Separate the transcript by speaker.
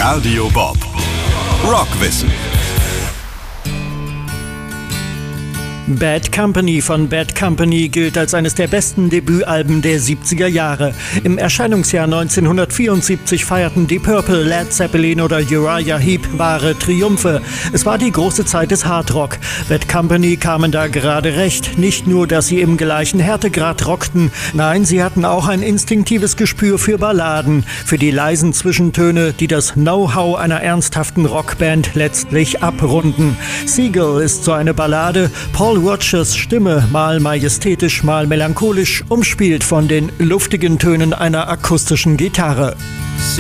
Speaker 1: Radio Bob. Rockwissen.
Speaker 2: Bad Company von Bad Company gilt als eines der besten Debütalben der 70er Jahre. Im Erscheinungsjahr 1974 feierten Deep Purple, Led Zeppelin oder Uriah Heep wahre Triumphe. Es war die große Zeit des Hardrock. Bad Company kamen da gerade recht. Nicht nur, dass sie im gleichen Härtegrad rockten, nein, sie hatten auch ein instinktives Gespür für Balladen, für die leisen Zwischentöne, die das Know-how einer ernsthaften Rockband letztlich abrunden. Seagull ist so eine Ballade. Paul Rodgers Stimme, mal majestätisch, mal melancholisch, umspielt von den luftigen Tönen einer akustischen Gitarre.